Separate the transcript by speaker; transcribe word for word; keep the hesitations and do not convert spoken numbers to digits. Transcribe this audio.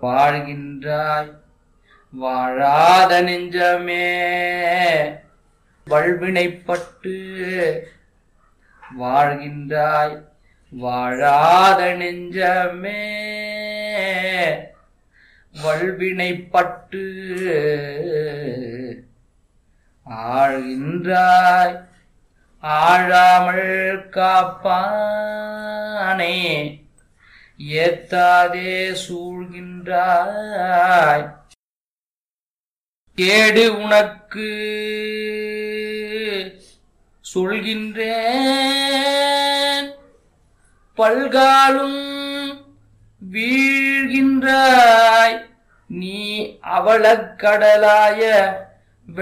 Speaker 1: வாழ்கின்றாய் வாழாத நெஞ்சமே வல்வினைப்பட்டு வாழ்கின்றாய் வாழாத நெஞ்சமே வல்வினைப்பட்டு ஆழ்கின்றாய் ஆழாமல் காப்பானே ஏத்தாதே சூழ்கின்றாய் கேடு உனக்கு சொல்கின்றேன் பல்காலும் வீழ்கின்றாய் நீ அவலக்கடலாய